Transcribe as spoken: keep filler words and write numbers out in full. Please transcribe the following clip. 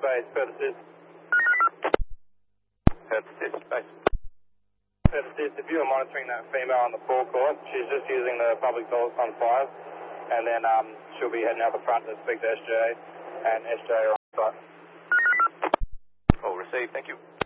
base, Perth assist. Perth assist, base. Perth assist, if you are monitoring that female on the forecourt, she's just using the public toilets on five, and then um, she'll be heading out the front to speak to S J, and S J are on site. All received, thank you.